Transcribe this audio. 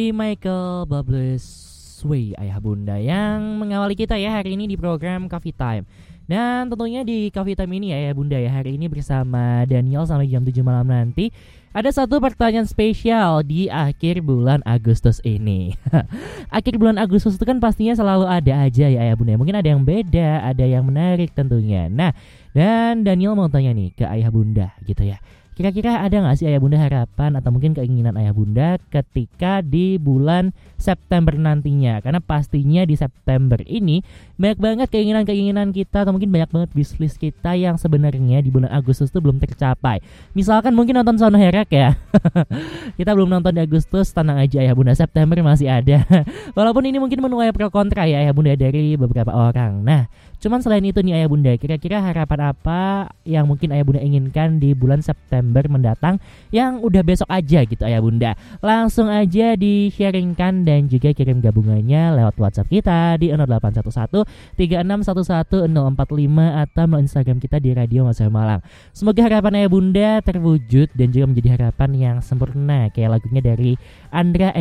Michael Bublé Sway, ayah bunda yang mengawali kita ya hari ini di program Coffee Time. Dan tentunya di Coffee Time ini ya ayah bunda ya, hari ini bersama Daniel sampai jam 7 malam nanti. Ada satu pertanyaan spesial di akhir bulan Agustus ini. Akhir bulan Agustus itu kan pastinya selalu ada aja ya ayah bunda. Mungkin ada yang beda, ada yang menarik tentunya. Nah, dan Daniel mau tanya nih ke ayah bunda gitu ya. Kira-kira ada gak sih ayah bunda harapan atau mungkin keinginan ayah bunda ketika di bulan September nantinya? Karena pastinya di September ini banyak banget keinginan-keinginan kita atau mungkin banyak banget wishlist kita yang sebenarnya di bulan Agustus itu belum tercapai. Misalkan mungkin nonton Sono Herak ya. Kita belum nonton di Agustus, tenang aja ayah bunda, September masih ada. Walaupun ini mungkin menuai pro kontra ya ayah bunda dari beberapa orang. Nah, cuman selain itu nih ayah bunda, kira-kira harapan apa yang mungkin ayah bunda inginkan di bulan September mendatang yang udah besok aja gitu ayah bunda? Langsung aja di-sharingkan dan juga kirim gabungannya lewat WhatsApp kita di 0811 3611 045 atau melalui Instagram kita di Radio Mas Malang. Semoga harapan ayah bunda terwujud dan juga menjadi harapan yang sempurna kayak lagunya dari Andra